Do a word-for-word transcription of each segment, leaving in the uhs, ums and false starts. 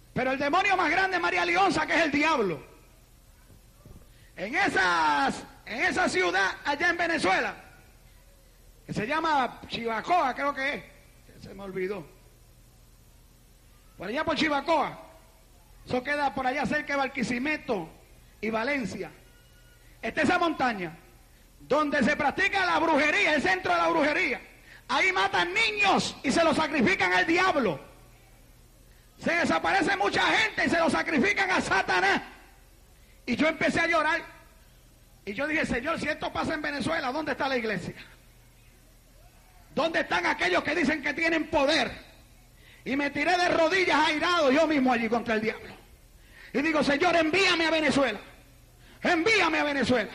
Pero el demonio más grande es María Leonza, que es el diablo. En, esas, en esa ciudad allá en Venezuela, que se llama Chivacoa, creo que es, se me olvidó. Por allá por Chivacoa, eso queda por allá cerca de Barquisimeto y Valencia. Está esa montaña, donde se practica la brujería, el centro de la brujería. Ahí matan niños y se los sacrifican al diablo. Se desaparece mucha gente y se los sacrifican a Satanás. Y yo empecé a llorar. Y yo dije, Señor, si esto pasa en Venezuela, ¿dónde está la iglesia? ¿Dónde están aquellos que dicen que tienen poder? Y me tiré de rodillas airado yo mismo allí contra el diablo. Y digo, Señor, envíame a Venezuela. Envíame a Venezuela.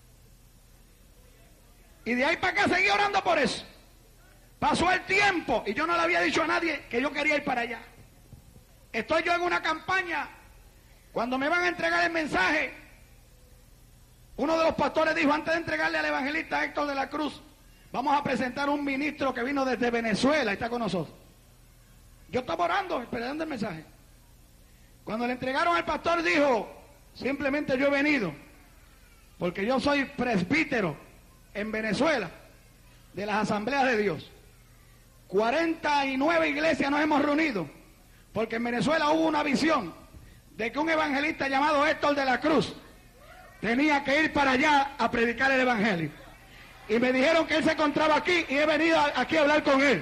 Y de ahí para acá seguí orando por eso. Pasó el tiempo y yo no le había dicho a nadie que yo quería ir para allá. Estoy yo en una campaña. Cuando me van a entregar el mensaje, uno de los pastores dijo, antes de entregarle al evangelista Héctor de la Cruz, vamos a presentar un ministro que vino desde Venezuela y está con nosotros. Yo estaba orando, esperando el mensaje. Cuando le entregaron al pastor dijo, simplemente yo he venido, porque yo soy presbítero en Venezuela, de las asambleas de Dios. cuarenta y nueve iglesias nos hemos reunido, porque en Venezuela hubo una visión de que un evangelista llamado Héctor de la Cruz tenía que ir para allá a predicar el evangelio. Y me dijeron que él se encontraba aquí y he venido aquí a hablar con él.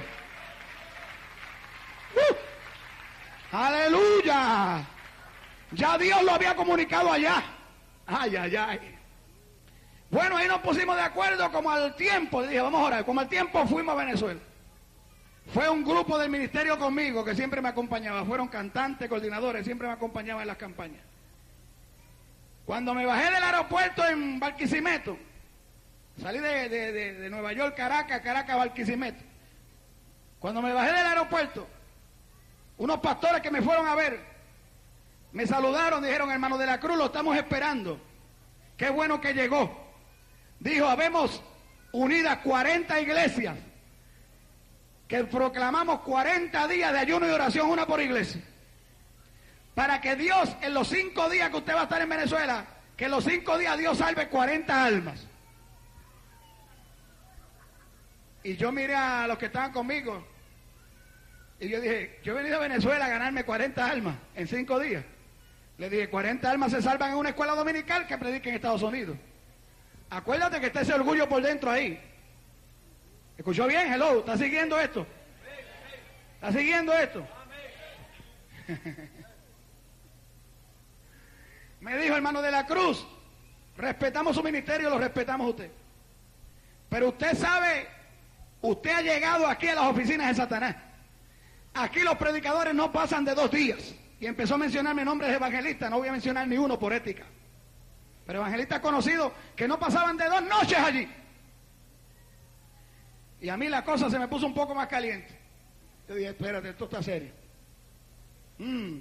¡Uh! ¡Aleluya! Ya Dios lo había comunicado allá. ¡Ay, ay, ay! Bueno, ahí nos pusimos de acuerdo como al tiempo. Dije, vamos a orar. Como al tiempo fuimos a Venezuela. Fue un grupo del ministerio conmigo que siempre me acompañaba. Fueron cantantes, coordinadores, siempre me acompañaban en las campañas. Cuando me bajé del aeropuerto en Barquisimeto, salí de, de, de, de Nueva York, Caracas, Caracas, Barquisimeto. Cuando me bajé del aeropuerto, unos pastores que me fueron a ver, me saludaron, dijeron, hermano de la Cruz, lo estamos esperando. Qué bueno que llegó. Dijo, habemos unidas cuarenta iglesias, que proclamamos cuarenta días de ayuno y oración, una por iglesia. Para que Dios, en los cinco días que usted va a estar en Venezuela, que en los cinco días Dios salve cuarenta almas. Y yo miré a los que estaban conmigo, y yo dije, yo he venido a Venezuela a ganarme cuarenta almas en cinco días. Le dije, cuarenta almas se salvan en una escuela dominical que predica en Estados Unidos. Acuérdate que está ese orgullo por dentro ahí. ¿Escuchó bien? Hello, ¿está siguiendo esto? ¿Está siguiendo esto? Me dijo, hermano de la Cruz, respetamos su ministerio, lo respetamos a usted. Pero usted sabe, usted ha llegado aquí a las oficinas de Satanás. Aquí los predicadores no pasan de dos días. Y empezó a mencionarme nombres de evangelistas, no voy a mencionar ni uno por ética. Pero evangelistas conocidos que no pasaban de dos noches allí. Y a mí la cosa se me puso un poco más caliente. Yo dije, espérate, esto está serio. Mm.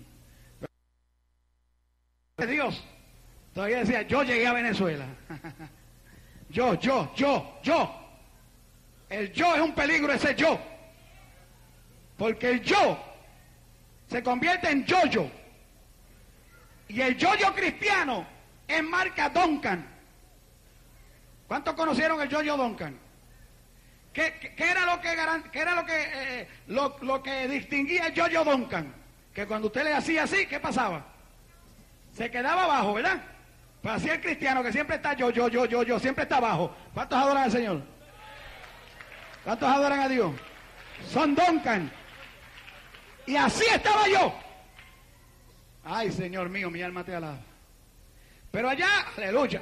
Dios, todavía decía, yo llegué a Venezuela. yo, yo, yo, yo. El yo es un peligro, ese yo. Porque el yo se convierte en yo-yo. Y el yo-yo cristiano es marca Duncan. ¿Cuántos conocieron el yo-yo Duncan? ¿Qué, qué, qué era lo que, qué era lo que, eh, lo, lo que distinguía el yo-yo Duncan? Que cuando usted le hacía así, ¿qué pasaba? Se quedaba abajo, ¿verdad? Pues así el cristiano que siempre está yo, yo, yo, yo, yo, siempre está abajo. ¿Cuántos adoran al Señor? ¿Cuántos adoran a Dios? Son Duncan. Y así estaba yo. Ay, Señor mío, mi alma te alaba. Pero allá, aleluya.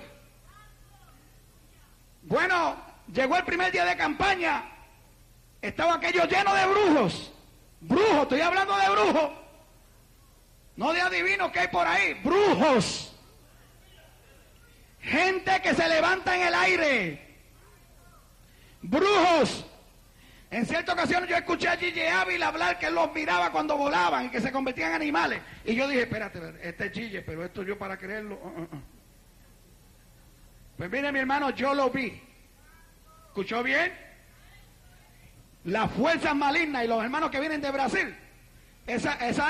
Bueno, llegó el primer día de campaña. Estaba aquello lleno de brujos. Brujos, estoy hablando de brujos. No de adivinos que hay por ahí. Brujos. Gente que se levanta en el aire. Brujos. En cierta ocasión yo escuché a Gigi Ávila hablar que él los miraba cuando volaban y que se convertían en animales. Y yo dije, espérate, este es Gigi, pero esto yo para creerlo... Uh, uh, uh. Pues mire, mi hermano, yo lo vi. ¿Escuchó bien? Las fuerzas malignas y los hermanos que vienen de Brasil. Esa, esa